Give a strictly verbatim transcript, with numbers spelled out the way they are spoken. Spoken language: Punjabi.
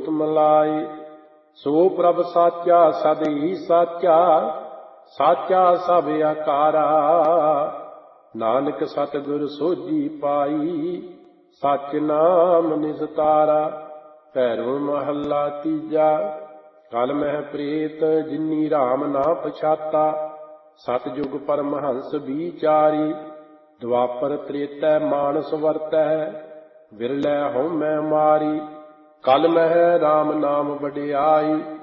ਜੋਤ ਮਲਾਈ। ਸੋ ਪ੍ਰਭ ਸਾਚਾ ਸਦਈ ਸਾਚਾ, ਸਾਚਾ ਸਭ ਆਕਾਰਾ। ਨਾਨਕ ਸਤਿਗੁਰ ਸੋਝੀ ਪਾਈ, ਸਚ ਨਾਮ ਨਿਸਤਾਰਾ। ਭੈਰੋ ਮਹੱਲਾ ਤੀਜਾ। ਕਲ ਮਹਿ ਪ੍ਰੇਤ ਜਿਨੀ ਰਾਮ ਨਾ ਪਛਾਤਾ, ਸਤਿਯੁਗ ਪਰਮਹੰਸ ਵਿਚਾਰੀ। ਦੁਆਪਰ ਤ੍ਰੇਤੈ ਮਾਨਸ ਵਰਤੈ, ਵਿਰਲੇ ਹਉਮੈ ਮਾਰੀ। ਕਲ ਮਹਿ ਰਾਮ ਨਾਮ ਵਡਿਆਈ,